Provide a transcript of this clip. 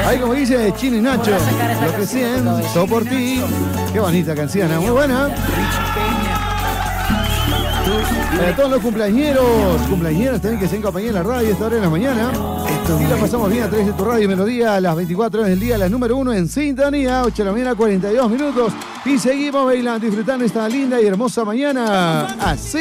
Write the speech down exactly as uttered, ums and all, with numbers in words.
Ahí como dice Chino y Nacho, lo que siento por ti. Qué bonita canción, muy buena. Para todos los cumpleañeros, cumpleañeras también que se han acompañado en la radio a esta hora de la mañana. Y la pasamos bien a través de tu radio Melodía a las veinticuatro horas del día, la número uno en sintonía, ocho de la mañana, cuarenta y dos minutos. Y seguimos bailando, disfrutando esta linda y hermosa mañana. Así.